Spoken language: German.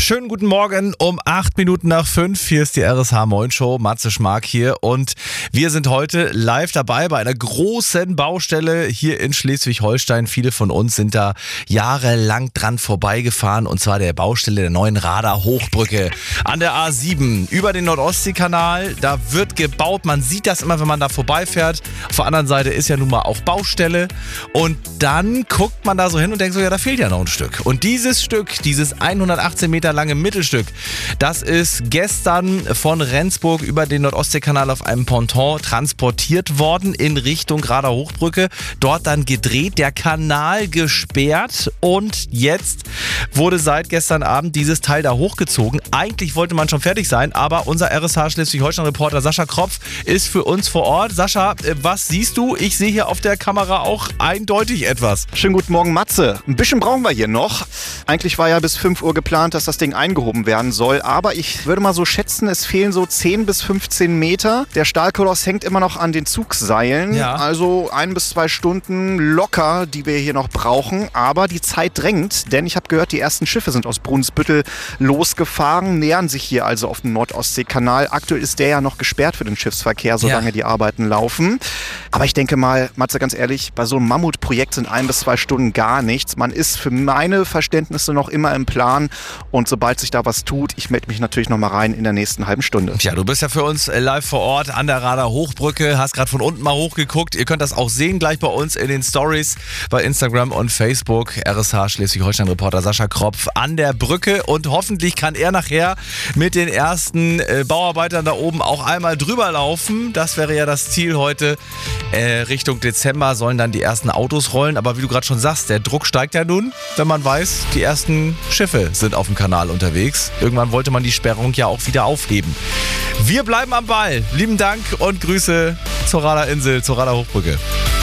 Schönen guten Morgen um 8 Minuten nach 5. Hier ist die RSH Moin Show. Matze Schmark hier und wir sind heute live dabei bei einer großen Baustelle hier in Schleswig-Holstein. Viele von uns sind da jahrelang dran vorbeigefahren und zwar der Baustelle der neuen Rader Hochbrücke an der A7 über den Nord-Ostsee-Kanal. Da wird gebaut. Man sieht das immer, wenn man da vorbeifährt. Auf der anderen Seite ist ja nun mal auch Baustelle und dann guckt man da so hin und denkt so, ja, da fehlt ja noch ein Stück. Und dieses Stück, dieses 118 Meter lange Mittelstück, das ist gestern von Rendsburg über den Nord-Ostsee-Kanal auf einem Ponton transportiert worden in Richtung Rader Hochbrücke. Dort dann gedreht, der Kanal gesperrt und jetzt wurde seit gestern Abend dieses Teil da hochgezogen. Eigentlich wollte man schon fertig sein, aber unser RSH Schleswig-Holstein-Reporter Sascha Kropf ist für uns vor Ort. Sascha, was siehst du? Ich sehe hier auf der Kamera auch eindeutig etwas. Schönen guten Morgen, Matze. Ein bisschen brauchen wir hier noch. Eigentlich war ja bis 5 Uhr geplant, dass das Ding eingehoben werden soll. Aber ich würde mal so schätzen, es fehlen so 10 bis 15 Meter. Der Stahlkoloss hängt immer noch an den Zugseilen. Ja. Also 1 bis 2 Stunden locker, die wir hier noch brauchen. Aber die Zeit drängt, denn ich habe gehört, die ersten Schiffe sind aus Brunsbüttel losgefahren, nähern sich hier also auf den Nord-Ostsee-Kanal. Aktuell ist der ja noch gesperrt für den Schiffsverkehr, solange die Arbeiten laufen. Aber ich denke mal, Matze, ganz ehrlich, bei so einem Mammutprojekt sind 1 bis 2 Stunden gar nichts. Man ist für meine Verständnisse noch immer im Plan und sobald sich da was tut, ich melde mich natürlich noch mal rein in der nächsten halben Stunde. Ja, du bist ja für uns live vor Ort an der Rader Hochbrücke, hast gerade von unten mal hochgeguckt. Ihr könnt das auch sehen gleich bei uns in den Stories bei Instagram und Facebook. RSH Schleswig-Holstein-Reporter Sascha Kropf an der Brücke und hoffentlich kann er nachher mit den ersten Bauarbeitern da oben auch einmal drüber laufen. Das wäre ja das Ziel heute. Richtung Dezember sollen dann die ersten Autos rollen, aber wie du gerade schon sagst, der Druck steigt ja nun, wenn man weiß, die ersten Schiffe sind auf dem Kanal unterwegs. Irgendwann wollte man die Sperrung ja auch wieder aufheben. Wir bleiben am Ball. Lieben Dank und Grüße zur Raderinsel, zur Rader Hochbrücke.